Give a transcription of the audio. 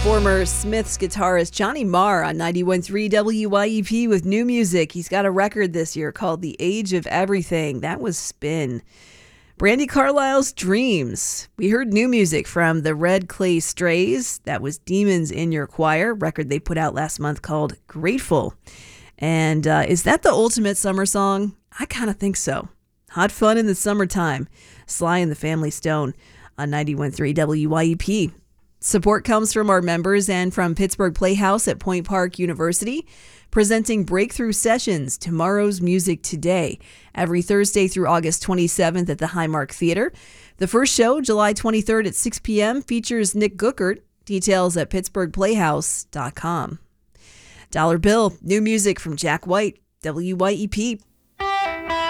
Former Smiths guitarist Johnny Marr on 91.3 WYEP with new music. He's got a record this year called The Age of Everything. That was Spin. Brandi Carlile's Dreams. We heard new music from the Red Clay Strays. That was Demons in Your Choir, record they put out last month called Grateful. And is that the ultimate summer song? I kind of think so. Hot fun in the summertime. Sly and the Family Stone on 91.3 WYEP. Support comes from our members and from Pittsburgh Playhouse at Point Park University, presenting Breakthrough Sessions, Tomorrow's Music Today, every Thursday through August 27th at the Highmark Theater. The first show, July 23rd at 6 p.m., features Nick Guckert. Details at pittsburghplayhouse.com. Dollar Bill, new music from Jack White, WYEP.